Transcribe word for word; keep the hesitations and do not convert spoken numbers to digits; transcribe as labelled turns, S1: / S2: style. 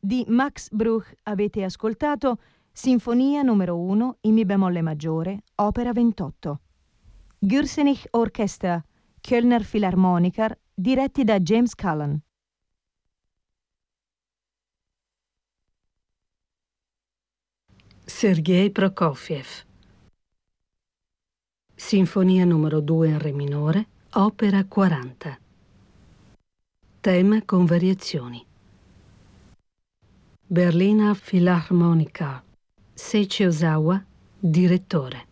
S1: Di Max Bruch avete ascoltato Sinfonia numero uno in Mi bemolle maggiore, opera ventotto. Gürzenich Orchester, Kölner Philharmoniker, diretti da James Cullen.
S2: Sergei Prokofiev. Sinfonia numero due in Re minore, opera quaranta. Tema con variazioni. Berliner Philharmoniker. Seiichi Ozawa, direttore.